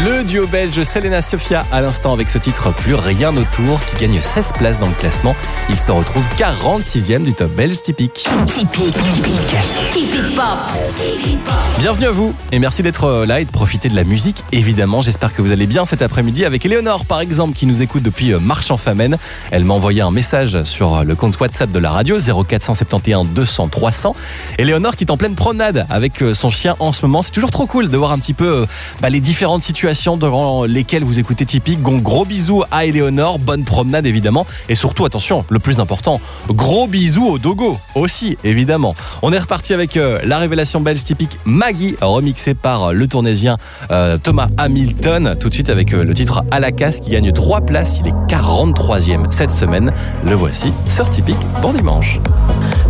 Le duo belge Selena Sofia à l'instant avec ce titre Plus rien autour qui gagne 16 places dans le classement. Il se retrouve 46e du top belge typique. Typique pop. Bienvenue à vous et merci d'être là et de profiter de la musique. Évidemment, j'espère que vous allez bien cet après-midi avec Éléonore par exemple qui nous écoute depuis Marchand-Famenne. Elle m'a envoyé un message sur le compte WhatsApp de la radio 0471 200 300. Éléonore qui est en pleine promenade avec son chien en ce moment. C'est toujours trop cool de voir un petit peu les différentes situations dans lesquelles vous écoutez Typique. Donc gros bisous à Éléonore, bonne promenade évidemment et surtout attention, le plus important, gros bisous au dogo aussi évidemment. On est reparti avec la révélation belge typique Maggie, remixée par le tournésien Thomas Hamilton. Tout de suite avec le titre À la casse qui gagne 3 places. Il est 43e cette semaine. Le voici sur Typique. Bon dimanche.